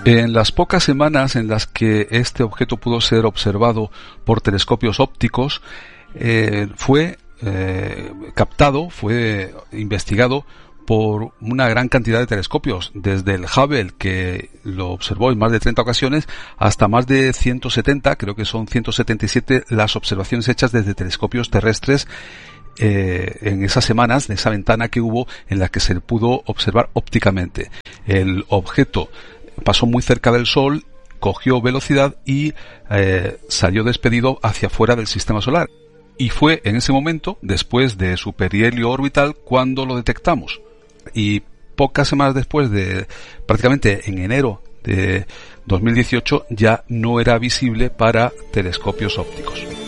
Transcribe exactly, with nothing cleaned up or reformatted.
En las pocas semanas en las que este objeto pudo ser observado por telescopios ópticos, eh, fue eh, captado, fue investigado por una gran cantidad de telescopios, desde el Hubble, que lo observó en más de treinta ocasiones, hasta más de ciento setenta, creo que son ciento setenta y siete las observaciones hechas desde telescopios terrestres eh, en esas semanas, de esa ventana que hubo en la que se pudo observar ópticamente. El objeto pasó muy cerca del Sol, cogió velocidad y eh, salió despedido hacia fuera del sistema solar. Y fue en ese momento, después de su perihelio orbital, cuando lo detectamos. Y pocas semanas después, de prácticamente en enero de dos mil dieciocho, ya no era visible para telescopios ópticos.